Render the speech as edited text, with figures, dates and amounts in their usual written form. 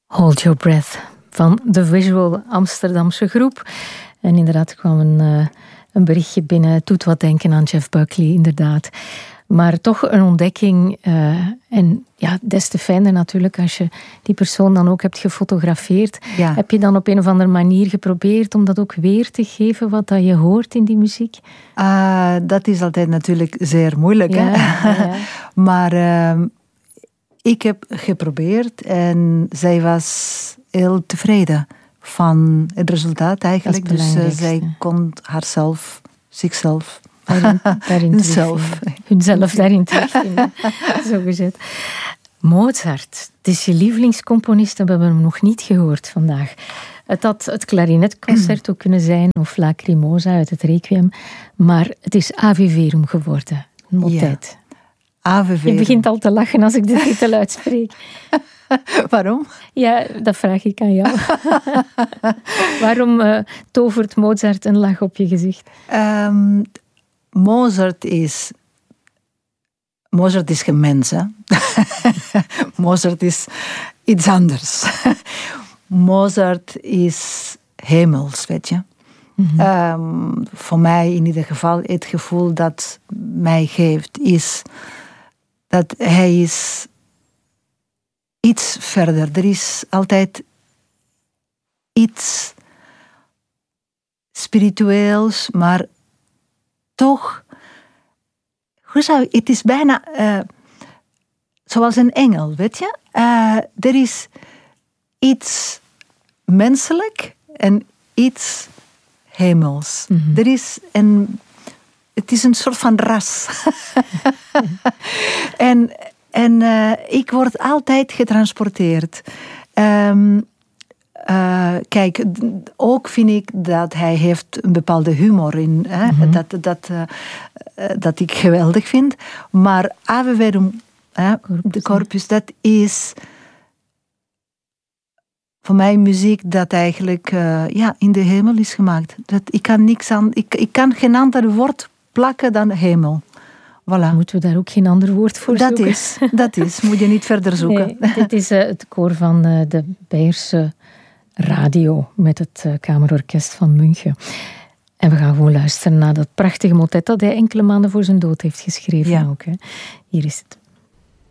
Hold Your Breath van de Visual Amsterdamse groep. En inderdaad kwam een berichtje binnen. Het doet wat denken aan Jeff Buckley, inderdaad. Maar toch een ontdekking. En ja, des te fijner natuurlijk als je die persoon dan ook hebt gefotografeerd. Ja. Heb je dan op een of andere manier geprobeerd om dat ook weer te geven, wat dat je hoort in die muziek? Dat is altijd natuurlijk zeer moeilijk. Ja, hè? ja. Maar ik heb geprobeerd en zij was heel tevreden van het resultaat eigenlijk. Dus zij kon zichzelf daarin hunzelf daarin terugvinden. Zo gezegd. Mozart, het is je lievelingscomponist en we hebben hem nog niet gehoord vandaag. Het had het klarinetconcerto kunnen zijn of Lacrimosa uit het Requiem, maar het is Ave Verum geworden. Motet. Ave Verum. Je begint al te lachen als ik de titel uitspreek. Waarom? Ja, dat vraag ik aan jou. Waarom tovert Mozart een lach op je gezicht? Mozart is geen mens, hè? Mozart is iets anders. Mozart is hemels, weet je. Mm-hmm. Voor mij in ieder geval, het gevoel dat mij geeft, is dat hij is iets verder. Er is altijd iets spiritueels, maar toch, het is bijna zoals een engel, weet je? Er is iets menselijk en iets hemels. Mm-hmm. Het is een soort van ras. En ik word altijd getransporteerd. Kijk, ook vind ik dat hij heeft een bepaalde humor in. Mm-hmm. Dat ik geweldig vind. Maar Ave Verum, de Corpus, dat is voor mij muziek dat eigenlijk in de hemel is gemaakt. Ik kan niks aan. Ik kan geen ander woord plakken dan hemel. Voilà. Moeten we daar ook geen ander woord voor zoeken? Dat is. Moet je niet verder zoeken. Nee, dit is het koor van de Beierse Radio met het Kamerorkest van München. En we gaan gewoon luisteren naar dat prachtige motet dat hij enkele maanden voor zijn dood heeft geschreven. Ja. Ook, hè. Hier is het.